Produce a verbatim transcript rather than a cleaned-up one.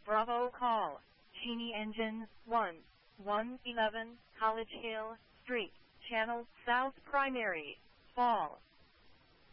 Bravo call. Genie Engine one, one eleven College Hill Street, Channel South Primary, Fall.